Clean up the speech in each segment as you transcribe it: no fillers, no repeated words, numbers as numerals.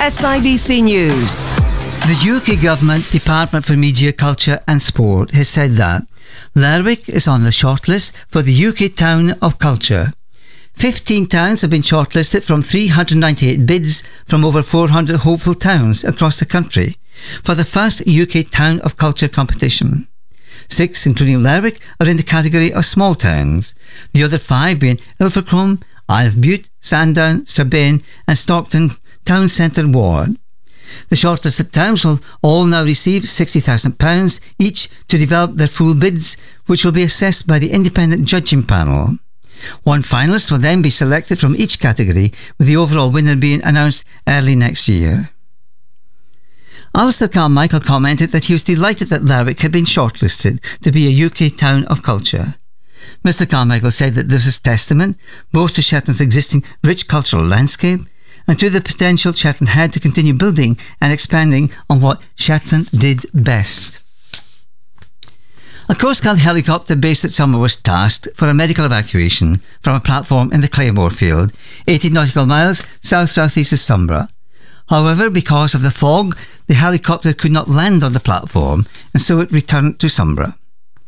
SIBC News. The UK Government Department for Media, Culture and Sport has said that Lerwick is on the shortlist for the UK Town of Culture. 15 towns have been shortlisted from 398 bids from over 400 hopeful towns across the country for the first UK Town of Culture competition. 6, including Lerwick, are in the category of small towns, the other 5 being Ilfracombe, Isle of Bute, Sandown, Strabane and Stockton Town Centre Ward. The shortlisted towns will all now receive £60,000 each to develop their full bids, which will be assessed by the independent judging panel. One finalist will then be selected from each category, with the overall winner being announced early next year. Alistair Carmichael commented that he was delighted that Lerwick had been shortlisted to be a UK Town of Culture. Mr Carmichael said that this is testament both to Shetland's existing rich cultural landscape and to the potential Shetland had to continue building and expanding on what Shetland did best. A Coast Guard helicopter based at Summer was tasked for a medical evacuation from a platform in the Claymore Field, 80 nautical miles south-southeast of Sombra. However, because of the fog, the helicopter could not land on the platform, and so it returned to Sombra.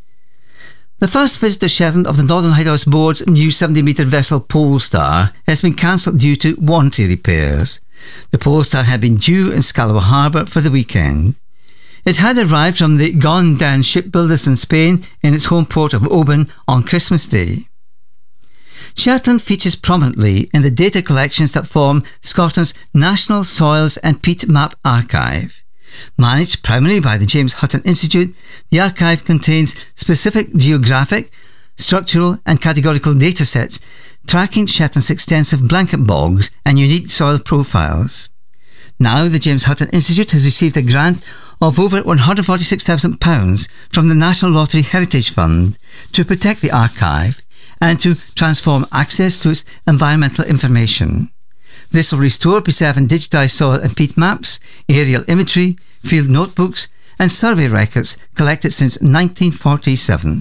The first visit to Shetland of the Northern Lighthouse Board's new 70-metre vessel Polestar has been cancelled due to warranty repairs. The Polestar had been due in Scalawag Harbour for the weekend. It had arrived from the Gone Down shipbuilders in Spain in its home port of Oban on Christmas Day. Shetland features prominently in the data collections that form Scotland's National Soils and Peat Map Archive. Managed primarily by the James Hutton Institute, the archive contains specific geographic, structural and categorical datasets tracking Shetland's extensive blanket bogs and unique soil profiles. Now the James Hutton Institute has received a grant of over £146,000 from the National Lottery Heritage Fund to protect the archive and to transform access to its environmental information. This will restore, preserve and digitise soil and peat maps, aerial imagery, field notebooks and survey records collected since 1947.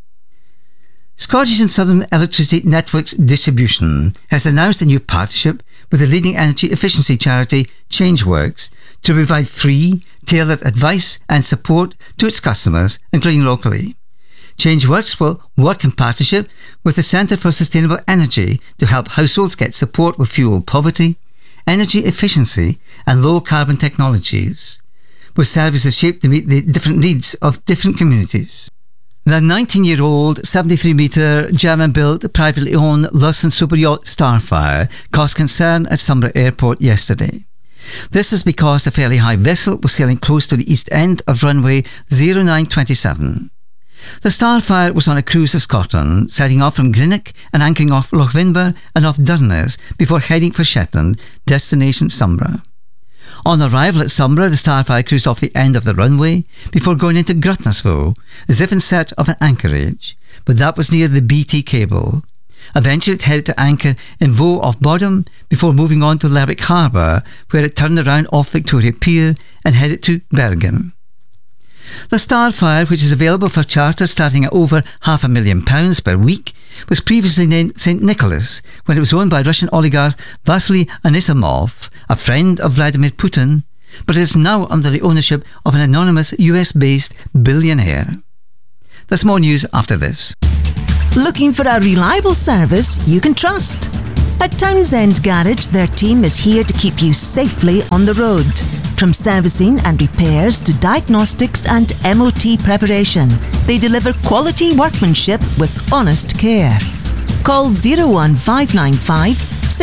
Scottish and Southern Electricity Networks Distribution has announced a new partnership with the leading energy efficiency charity Changeworks to provide free, tailored advice and support to its customers, including locally. Changeworks will work in partnership with the Centre for Sustainable Energy to help households get support with fuel poverty, energy efficiency and low carbon technologies, with services shaped to meet the different needs of different communities. The 19-year-old 73-metre German-built, privately owned Lawson superyacht Starfire caused concern at Sombra Airport yesterday. This was because the fairly high vessel was sailing close to the east end of runway 0927. The Starfire was on a cruise of Scotland, setting off from Greenock and anchoring off Loch Vinber and off Durness before heading for Shetland, destination Sombra. On arrival at Sombra, the Starfire cruised off the end of the runway before going into Grutnasville, as if in search of an anchorage, but that was near the BT cable. Eventually it headed to anchor in Vaux off Bodham before moving on to Lerwick Harbour, where it turned around off Victoria Pier and headed to Bergen. The Starfire, which is available for charter starting at over £500,000 per week, was previously named St. Nicholas when it was owned by Russian oligarch Vasily Anisimov, a friend of Vladimir Putin, but it is now under the ownership of an anonymous US-based billionaire. There's more news after this. Looking for a reliable service you can trust? At Townsend Garage, their team is here to keep you safely on the road. From servicing and repairs to diagnostics and MOT preparation, they deliver quality workmanship with honest care. Call 01595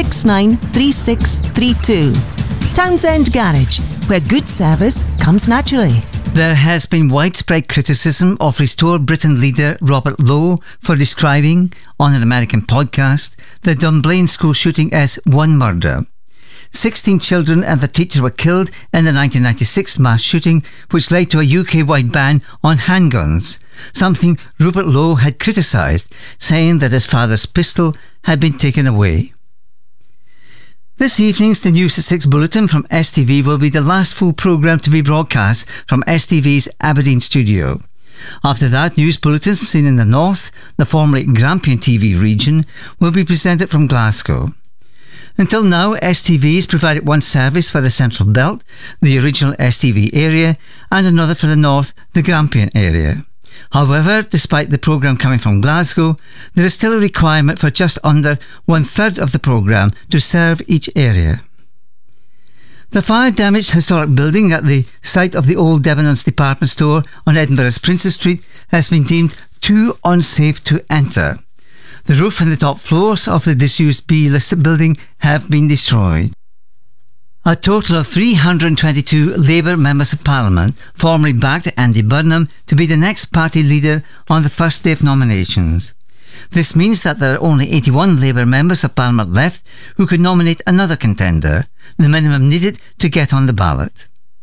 693632. Townsend Garage, where good service comes naturally. There has been widespread criticism of Restore Britain leader Robert Lowe for describing, on an American podcast, the Dunblane school shooting as one murder. 16 children and the teacher were killed in the 1996 mass shooting, which led to a UK-wide ban on handguns, something Rupert Lowe had criticised, saying that his father's pistol had been taken away. This evening's The News at 6 bulletin from STV will be the last full programme to be broadcast from STV's Aberdeen studio. After that, news bulletins seen in the north, the formerly Grampian TV region, will be presented from Glasgow. Until now, STV's provided one service for the Central Belt, the original STV area, and another for the North, the Grampian area. However, despite the programme coming from Glasgow, there is still a requirement for just under 1/3 of the programme to serve each area. The fire-damaged historic building at the site of the old Debenhams department store on Edinburgh's Princes Street has been deemed too unsafe to enter. The roof and the top floors of the disused B-listed building have been destroyed. A total of 322 Labour members of Parliament formally backed Andy Burnham to be the next party leader on the first day of nominations. This means that there are only 81 Labour members of Parliament left who could nominate another contender, the minimum needed to get on the ballot.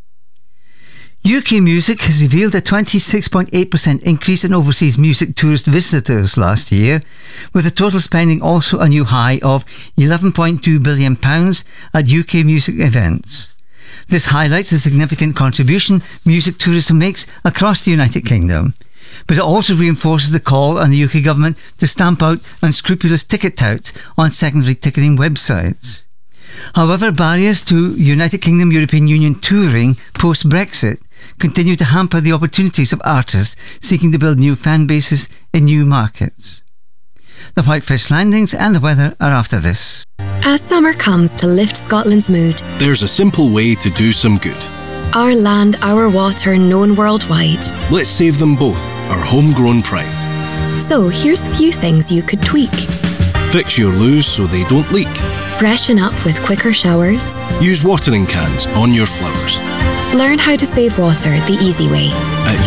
UK Music has revealed a 26.8% increase in overseas music tourist visitors last year, with the total spending also a new high of £11.2 billion at UK music events. This highlights the significant contribution music tourism makes across the United Kingdom, but it also reinforces the call on the UK government to stamp out unscrupulous ticket touts on secondary ticketing websites. However, barriers to United Kingdom European Union touring post-Brexit continue to hamper the opportunities of artists seeking to build new fan bases in new markets. The Whitefish Landings and the weather are after this. As summer comes to lift Scotland's mood, there's a simple way to do some good. Our land, our water, known worldwide. Let's save them both, our homegrown pride. So here's a few things you could tweak. Fix your loos so they don't leak. Freshen up with quicker showers. Use watering cans on your flowers. Learn how to save water the easy way. At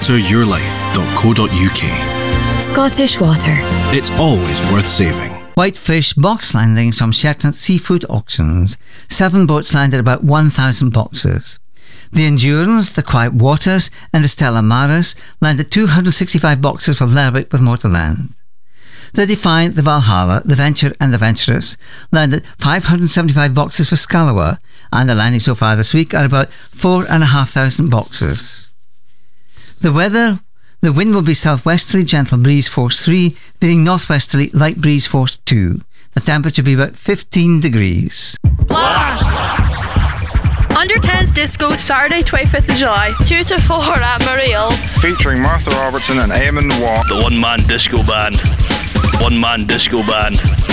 yourwateryourlife.co.uk. Scottish Water. It's always worth saving. Whitefish box landings from Shetland Seafood Auctions. 7 boats landed about 1,000 boxes. The Endurance, the Quiet Waters and the Stella Maris landed 265 boxes for Lerwick with more to land. The Defiant, the Valhalla, the Venture and the Venturous landed 575 boxes for Scalawa, and the landing so far this week are about 4,500 boxes. The weather, the wind will be southwesterly, gentle breeze force 3, being northwesterly, light breeze force 2. The temperature will be about 15 degrees. Blast! Under 10s Disco, Saturday 25th of July, 2 to 4 at Mariel. Featuring Martha Robertson and Eamon Watt. The one-man disco band.